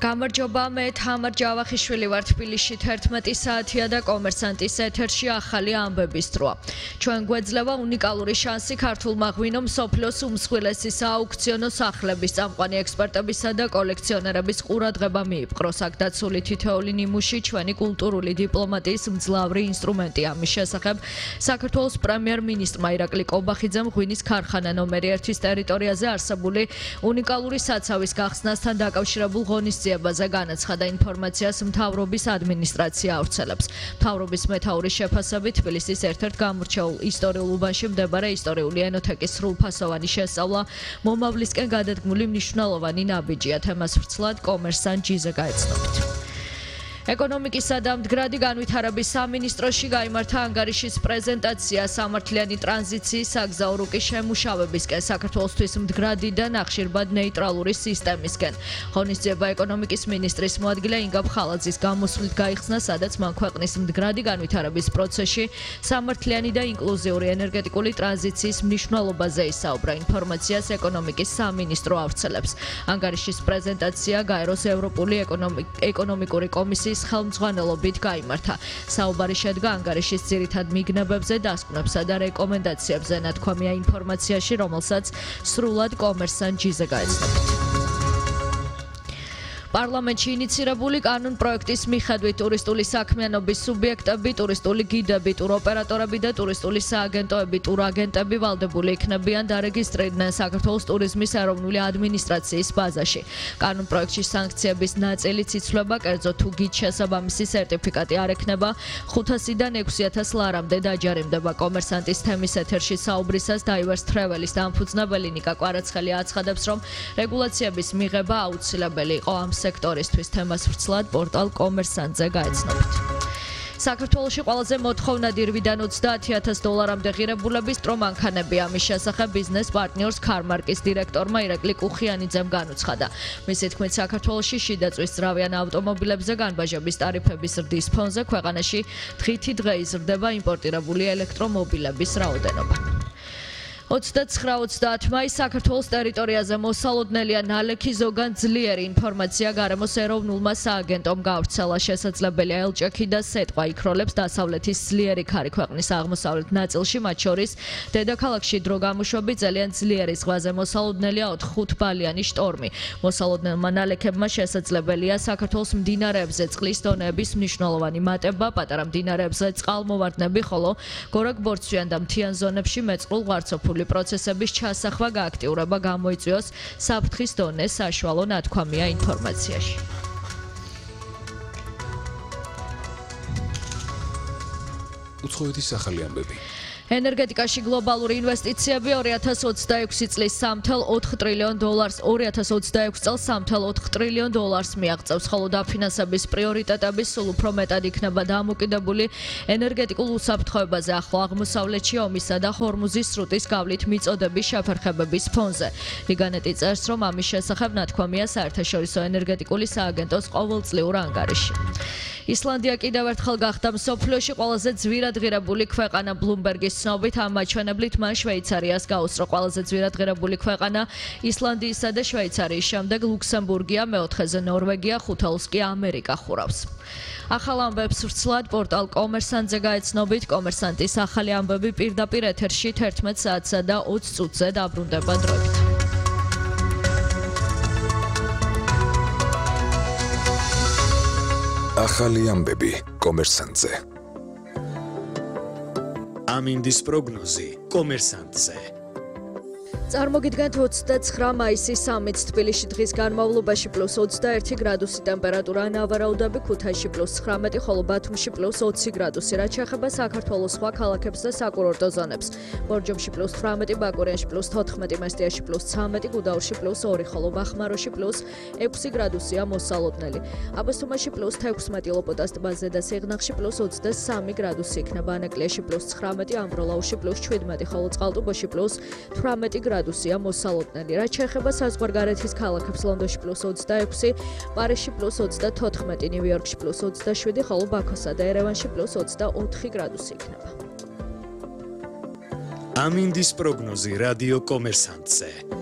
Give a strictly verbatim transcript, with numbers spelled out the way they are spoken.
გამარჯობა, მე თამარ ჯავახიშვილი ვარ თბილისში თერთმეტი საათია და კომერსანტის ეთერში ახალი ამბების დროა. Ჩვენ გვეძლევა უნიკალური შანსი ქართულმა ღვინომ მსოფლიოს უმსხვილესი სააუქციონო სახლების წამყვანი ექსპერტებისა და კოლექციონერების ყურადღება მიიპყროს. აქ დაცული თითოეული ნიმუში ჩვენი კულტურული დიპლომატიის მძლავრი ინსტრუმენტია. ამის შესახებ საქართველოს პრემიერ-მინისტრმა ირაკლი კობახიძემ ღვინის ქარხანა ნომერი ერთის ტერიტორიაზე არსებული უნიკალური საცავის გახსნასთან დაკავშირებულ ღონისძიებაზე განაცხადა. ინფორმაციას მთავრობის ადმინისტრაცია ავრცელებს. მთავრობის მეთაურის შეფასებით თბილისის ერთ-ერთ გამორჩეულ ისტორიულ უბანში მდებარე ისტორიული ენოთეკის სრულფასოვანი შესწავლა მომავლისკენ გადადგმული მნიშვნელოვანი ნაბიჯია. თემას ვრცლად კომერსანტ ჯიზე გაეცნობთ. ეკონომიკისა და მდგრადი განვითარების სამინისტროში გაიმართა ანგარიშის პრეზენტაცია სამართლიანი ტრანზიციის საგზაო რუკის შემუშავებისკენ საქართველოსთვის მდგრადი და ნახშირბად ნეიტრალური სისტემისკენ. ღონისძიება ეკონომიკის მინისტრის მოადგილე ინგა ბხალაძის გამოსვლით გაიხსნა, სადაც მან ქვეყნის მდგრადი განვითარების პროცესში სამართლიანი და ინკლუზიური ენერგეტიკული ტრანზიციის მნიშვნელობაზე ისაუბრა. ინფორმაციას ეკონომიკის სამინისტრო ავრცელებს. ანგარიშის პრეზენტაცია გაეროს ევროპული ეკონომიკური კომისიის ხელმძღვანელობით გაიმართა. საუბარი შედგა ანგარიშის ძირითად მიგნებებზე, დასკვნებსა და რეკომენდაციებზე. ნათქვამია ინფორმაციაში, რომელსაც სრულად კომერსანტ ჯიზე გაეცნობთ. პარლამენტში ინიცირებული კანონ პროექტის მიხედვით ტურისტული საქმიანობის სუბიექტები, ტურისტული გიდები, ტუროპერატორები და ტურისტული სააგენტოები, ტურაგენტები ვალდებული იქნებიან დარეგისტრირდნენ საქართველოს ტურიზმის ეროვნული ადმინისტრაციის ბაზაში. კანონ პროექტში სანქციების ნაწილიც იცვლება, კერძო თუ გიდ შესაბამისი სერტიფიკატი არ ექნება, ხუთასიდან ექვსი ათას ლარამდე დაჯარიმდება. კომერსანტის თემის ეთერში საუბრისას დაივერს თრეველის დამფუძნებელი ნიკა კვარაცხელი აცხადებს, რომ რეგულაციების მიღება აუცილებელი იყო ამ სექტორისთვის. თემას ვრცლად პორტალ კომერსანტზე გაეცნობთ. საქართველოში ყველაზე მოთხოვნად ირვიდან ოცდაათი ათას დოლარამდე ღირებულების სტრომანქანები. ამის შესახებ ბიზნეს პარტნიორს ქარმარკის დირექტორმა ირაკლი კუხიანიძემ განუცხადა. მისი თქმით, საქართველოში შიდაწვის ძრავიან ავტომობილებზე განბაჟების ტარიფების ზრდის ფონზე ქვეყანაში დღითი დღე იზრდება იმპორტირებული ელექტრომობილების რაოდენობა. ოცდაცხრა ოცდაათ მაისს საქართველოს ტერიტორიაზე მოსალოდნელია ნალექი ზოგან ძლიერი. ინფორმაცია გარემოს ეროვნულმა სააგენტომ გავრცელა. შესაძლებელია ელჭექი და სეტყვა იქროლებს დასავლეთის ძლიერი ქარი ქვეყნის აღმოსავლეთ ნაწილში, მათ შორის დედაქალაქში დრო გამოშვები ძალიან ძლიერი ზღვაზე მოსალოდნელია ოთხ-ხუთბალიანი შტორმი. მოსალოდნელმა ნალექებმა შესაძლებელია საქართველოს მდინარეებზე წყლის დონეების მნიშვნელოვანი მატება, პატარა მდინარეებზე წყალმოვარდნები, ხოლო გორაკ-ბორცვიან და მთიან ზონებში მეწყრულ ღვარცოფული პროცესების ჩასახვა გააქტიურება გამოიწვიოს საფრთხის დონე საშუალო. ნათქვამია ინფორმაციაში. უცხოეთის ახალი ამბები. ენერგეტიკაში გლობალური ინვესტიციები ორი ათას ოცდაექვსი წლის სამ თვე ოთხ ტრილიონ დოლარს, ორი ათას ოცდაექვსი წელს სამ თვე ოთხ ტრილიონ დოლარს მიაღწევს, ხოლო დაფინანსების პრიორიტეტები სულ უფრო მეტად იქნება დამოკიდებული ენერგეტიკულ უსაფრთხოებაზე ახლო აღმოსავლეთში ომისა და ჰორმუზის სრუტის გავლით მიწოდების შეფერხებების ფონზე. ლიგანეტი წერს, რომ ამის შესახებ ნათქვამია საერთაშორისო ენერგეტიკული სააგენტოს ყოველწლიურ ანგარიში. ისლანდია კიდევ ერთხელ გახდა მსოფლიოში ყველაზე ძვირად ღირებული ქვეყანა. ბლუმბერგის ცნობით, ამ მაჩვენებლით მან შვეიცარიას გაუსწრო. ყველაზე ძვირად ღირებული ქვეყანა ისლანდიისა და შვეიცარიის შემდეგ ლუქსემბურგია, მეოთხეზე ნორვეგია, ხუთეულს კი ამერიკა ხურავს. ახალ ამბებს ვრცლად პორტალ კომერსანტზე გაეცნობით. კომერსანტის ახალი ამბები პირდაპირ ეთერში თერთმეტ საათსა და ოცი წუთზე დაბრუნდება დროებით. ახალი ამბები კომერსანტზე. ამინდის პროგნოზი კომერსანტზე. წარმოგიდგენთ ოცდაცხრა მაისის სამიც თბილისში დღის განმავლობაში პლუს ოცდაერთი გრადუსი ტემპერატურა, ნავარაუდები ქუთაისში პლუს ცხრამეტი, ხოლო ბათუმში პლუს ოცი გრადუსი. რაც შეეხება საქართველოს სხვა ქალაქებს და საკურორტო ზონებს. ბორჯომში პლუს თვრამეტი, ბაკურიანში პლუს თოთხმეტი, მესტიაში პლუს ცამეტი, გუდაურში პლუს ორი, ხოლო ბახმაროში პლუს ექვსი გრადუსია მოსალოდნელი. აბასთუმანში პლუს თექვსმეტი, ლოპოტას ტბაზე და სიღნაღში პლუს ოცდასამი გრადუსი იქნება. ანაკლიაში პლუს ცხრამეტი, ამბროლაუში პლუს შვიდმეტი, ხოლო წყალტუბოში პლუს თვრამეტი გრადუსი. გრადუსია მოსალოდნელი. რაც შეეხება საზღვარგარეთის ქალაქებს, ლონდონში პლუს ოცდაექვსი, პარიზში პლუს ოცდათოთხმეტი, ნიუ-იორკში პლუს ოცდაშვიდი, ხოლო ბაქოსა და ერევანში პლუს ოცდაოთხი გრადუსი იქნება. ამინდის პროგნოზი რადიო კომერსანტზე.